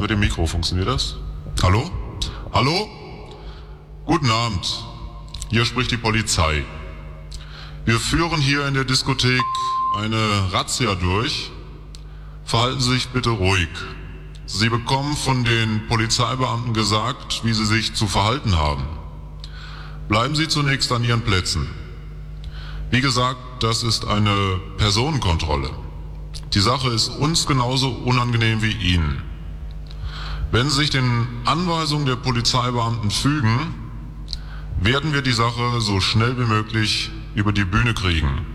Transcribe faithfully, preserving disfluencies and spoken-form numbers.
mit dem Mikro, funktioniert das? Hallo? Hallo? Guten Abend. Hier spricht die Polizei. Wir führen hier in der Diskothek eine Razzia durch. Verhalten Sie sich bitte ruhig. Sie bekommen von den Polizeibeamten gesagt, wie Sie sich zu verhalten haben. Bleiben Sie zunächst an Ihren Plätzen. Wie gesagt, das ist eine Personenkontrolle. Die Sache ist uns genauso unangenehm wie Ihnen. Wenn Sie sich den Anweisungen der Polizeibeamten fügen, werden wir die Sache so schnell wie möglich über die Bühne kriegen.